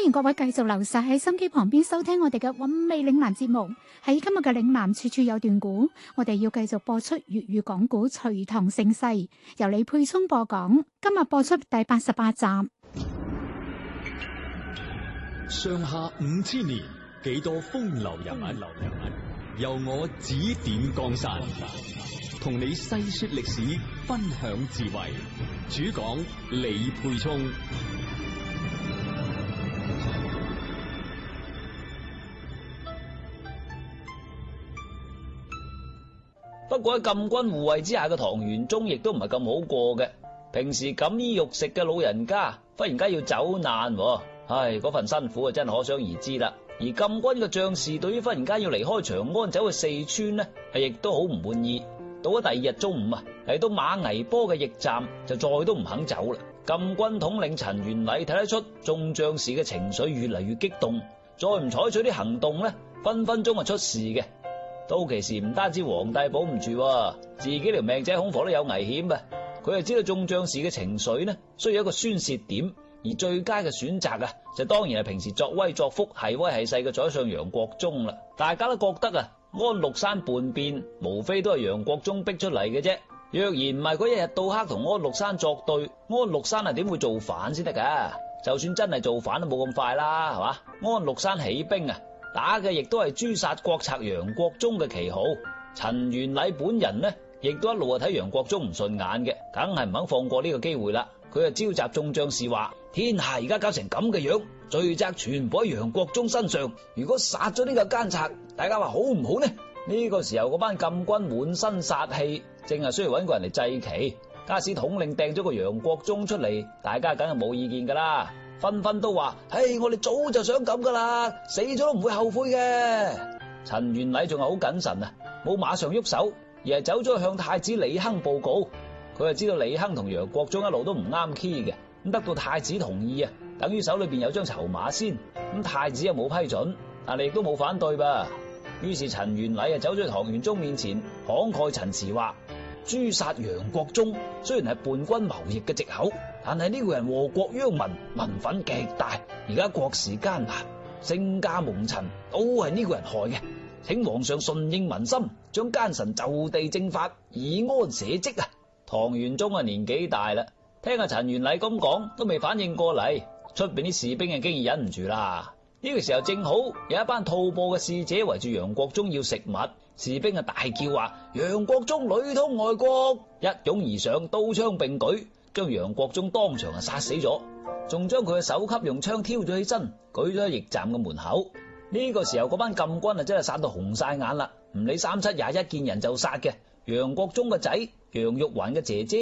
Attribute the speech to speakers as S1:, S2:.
S1: 迎各位繼續留晒喺心機旁邊收聽我哋嘅韻味嶺南節目。喺今日嘅嶺南處處有段古，我哋要繼續播出粵語講古隋唐盛世，由李佩聰播講。今日播出第88集。
S2: 上下5000年，幾多風流人物，由我指點江山，同你細說歷史，分享智慧。主講李佩聰。
S3: 不過喺禁軍護衛之下嘅唐玄宗亦都唔係咁好過嘅。平時錦衣玉食嘅老人家忽然間要走難，唉，嗰份辛苦啊真係可想而知啦。而禁軍嘅將士對於忽然間要離開長安走去四川呢，亦都好唔滿意。到咗第二日中午啊，嚟到馬嵬坡嘅驛站就再都唔肯走啦。禁軍統領陳元禮睇得出眾將士嘅情緒越嚟越激動，再唔採取啲行動呢，分分鐘係出事嘅。到其時唔單止皇帝保唔住，自己條命仔恐防都有危險啊！佢就知道眾將士嘅情緒呢，需要一個宣泄點，而最佳嘅選擇啊，就當然係平時作威作福、係威係勢嘅宰相楊國忠啦。大家都覺得啊，安祿山叛變無非都係楊國忠逼出嚟嘅啫。若然唔係佢一日到黑同安祿山作對，安祿山係點會造反先得噶？就算真係造反都冇咁快啦，係嘛？安祿山起兵啊，打嘅亦都係誅殺國賊楊國忠嘅旗號。陳元禮本人呢，亦都一路睇楊國忠唔順眼嘅，梗係唔肯放過呢個機會啦。佢就召集眾將士話：天下而家搞成咁嘅樣，罪責全部喺楊國忠身上。如果殺咗呢個奸賊，大家話好唔好呢？呢個時候嗰班禁軍滿身殺氣，正係需要揾個人嚟祭旗。假使統領掟咗個楊國忠出嚟，大家梗係冇意見噶啦，紛紛都話：嘿，我哋早就想咁噶啦，死咗都唔會後悔嘅。陳元禮仲係好謹慎啊，冇馬上喐手，而係走咗去向太子李亨報告。佢就知道李亨同楊國忠一路都唔啱 key 嘅，咁得到太子同意啊，等於手裏邊有張籌碼先。咁太子又冇批准，但係亦都冇反對吧。於是陳元禮啊走咗去唐玄宗面前，慷慨陳詞話：誅殺楊國忠雖然係叛軍謀逆嘅藉口，但係呢個人禍國殃民，民憤極大。而家國事艱難，姓家蒙塵，都係呢個人害嘅。請皇上順應民心，將奸臣就地正法，以安社稷啊！唐玄宗啊年紀大啦，聽阿陳元禮咁講，都未反應過嚟，出邊啲士兵啊竟然忍唔住啦。呢個時候正好有一班吐蕃嘅使者圍住楊國忠要食物，士兵啊大叫話：楊國忠裏通外國！一擁而上，刀槍並舉，將楊國忠當場啊殺死咗，仲將佢嘅首級用槍挑咗起身，舉咗喺驛站嘅門口。呢個時候嗰班禁軍啊真係殺到紅晒眼啦，唔理3721，見人就殺嘅。楊國忠嘅仔楊玉環嘅姐姐